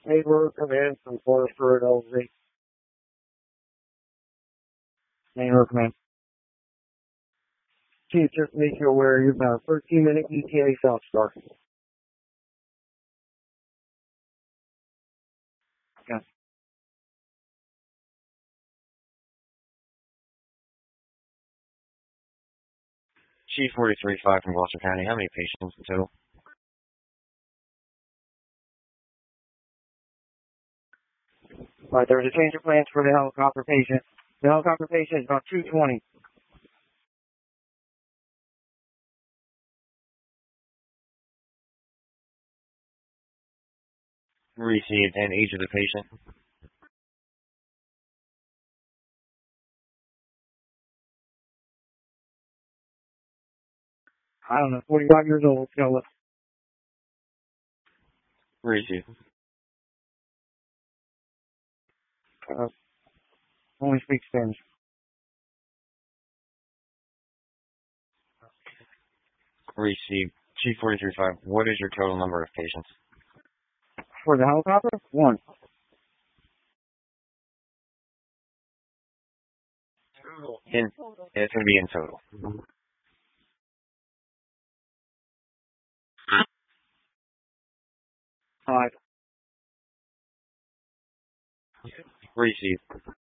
Neighbor come in from Forester at LZ. Neighbor come in. Chief, just make you aware you've got a 13-minute ETA South Star. Okay. Chief 43-5 from Gloucester County. How many patients in total? All right, there was a change of plans for the helicopter patient. The helicopter patient is about 220. Received. And age of the patient? I don't know, 45 years old. So, Received. only speaks Spanish. Received. Chief 43-5, what is your total number of patients? For the helicopter, 1. It's going to be in total. All right. Received.